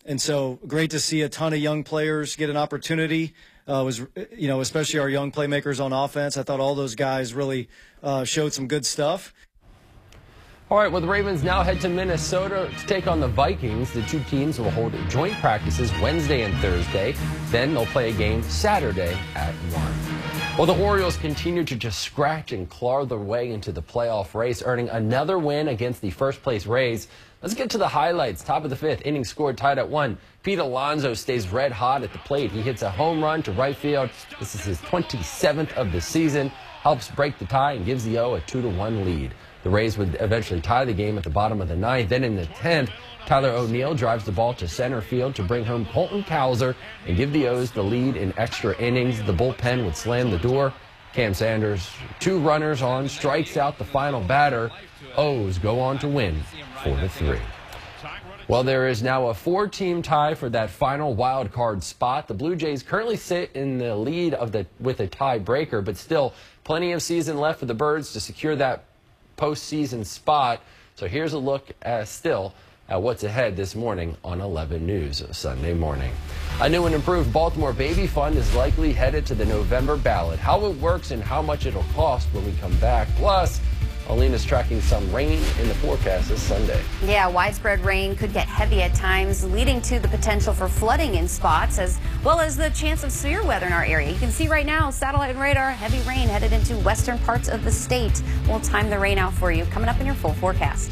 And so great to see a ton of young players get an opportunity. Especially our young playmakers on offense. I thought all those guys really showed some good stuff. All right, well, the Ravens now head to Minnesota to take on the Vikings. The two teams will hold joint practices Wednesday and Thursday. Then they'll play a game Saturday at 1. Well, the Orioles continue to just scratch and claw their way into the playoff race, earning another win against the first-place Rays. Let's get to the highlights. Top of the fifth, inning scored tied at 1. Pete Alonso stays red hot at the plate. He hits a home run to right field. This is his 27th of the season. Helps break the tie and gives the O a 2-1 lead. The Rays would eventually tie the game at the bottom of the ninth. Then in the 10th, Tyler O'Neill drives the ball to center field to bring home Colton Cowser and give the O's the lead in extra innings. The bullpen would slam the door. Cam Sanders, 2 runners on, strikes out the final batter. O's go on to win 4-3. Well, there is now a 4-team tie for that final wild card spot. The Blue Jays currently sit in the lead with a tiebreaker, but still plenty of season left for the Birds to secure that postseason spot. So here's a look at what's ahead this morning on 11 News Sunday morning. A new and improved Baltimore Baby Fund is likely headed to the November ballot. How it works and how much it'll cost when we come back. Plus, Alina's tracking some rain in the forecast this Sunday. Yeah, widespread rain could get heavy at times, leading to the potential for flooding in spots, as well as the chance of severe weather in our area. You can see right now, satellite and radar, heavy rain headed into western parts of the state. We'll time the rain out for you coming up in your full forecast.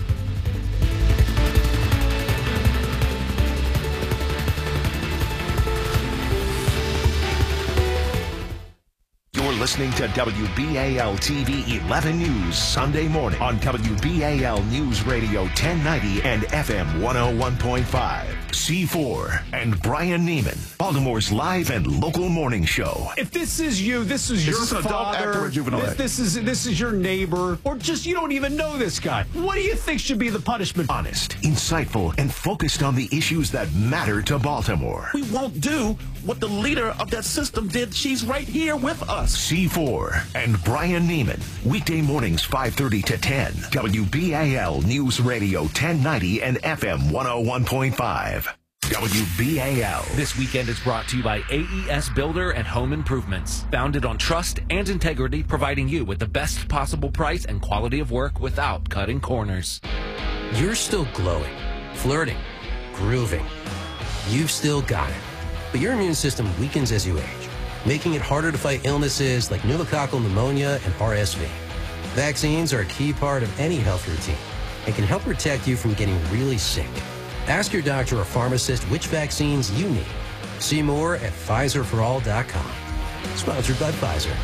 Listening to WBAL TV 11 News Sunday morning on WBAL News Radio 1090 and FM 101.5. C4 and Brian Neiman, Baltimore's live and local morning show. If this is you, this is your father, this is your neighbor, or just you don't even know this guy, what do you think should be the punishment? Honest, insightful, and focused on the issues that matter to Baltimore. We won't do what the leader of that system did. She's right here with us. C4 and Brian Neiman, weekday mornings 5:30 to 10. WBAL News Radio 1090 and FM 101.5. WBAL. This weekend is brought to you by AES Builder and Home Improvements. Founded on trust and integrity, providing you with the best possible price and quality of work without cutting corners. You're still glowing, flirting, grooving. You've still got it. But your immune system weakens as you age, making it harder to fight illnesses like pneumococcal pneumonia and RSV. Vaccines are a key part of any health routine and can help protect you from getting really sick. Ask your doctor or pharmacist which vaccines you need. See more at PfizerForAll.com. Sponsored by Pfizer.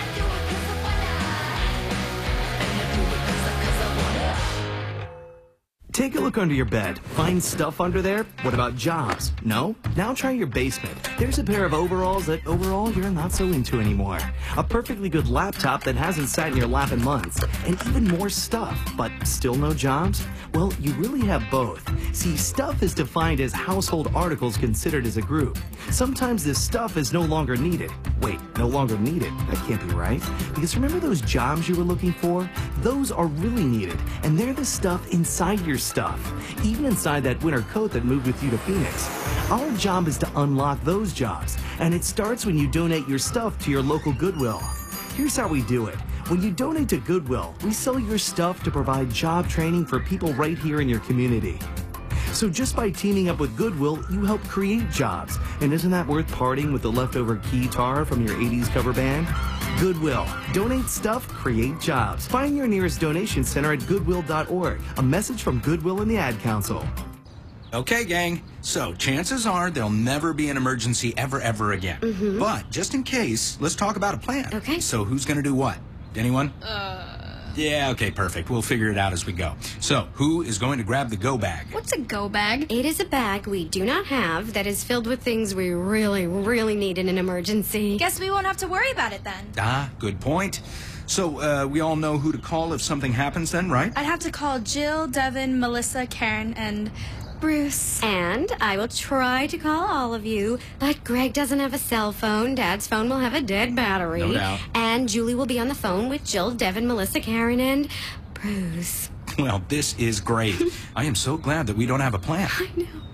Take a look under your bed. Find stuff under there? What about jobs? No? Now try your basement. There's a pair of overalls that overall you're not so into anymore. A perfectly good laptop that hasn't sat in your lap in months. And even more stuff, but still no jobs? Well, you really have both. See, stuff is defined as household articles considered as a group. Sometimes this stuff is no longer needed. Wait, no longer needed? That can't be right. Because remember those jobs you were looking for? Those are really needed, and they're the stuff inside your stuff, even inside that winter coat that moved with you to Phoenix. Our job is to unlock those jobs, and it starts when you donate your stuff to your local Goodwill. Here's how we do it. When you donate to Goodwill, we sell your stuff to provide job training for people right here in your community. So just by teaming up with Goodwill, you help create jobs. And isn't that worth parting with the leftover guitar from your 80s cover band? Goodwill. Donate stuff, create jobs. Find your nearest donation center at goodwill.org. A message from Goodwill and the Ad Council. Okay, gang. So chances are there'll never be an emergency ever again. But just in case, let's talk about a plan. Okay. So who's going to do what? Anyone? Yeah, okay, perfect. We'll figure it out as we go. So, who is going to grab the go bag? What's a go bag? It is a bag we do not have that is filled with things we really need in an emergency. Guess we won't have to worry about it then. Ah, good point. So, we all know who to call if something happens then, right? I'd have to call Jill, Devin, Melissa, Karen, and Bruce. And I will try to call all of you, but Greg doesn't have a cell phone. Dad's phone will have a dead battery. No doubt. And Julie will be on the phone with Jill, Devin, Melissa, Karen, and Bruce. Well, this is great. I am so glad that we don't have a plan. I know.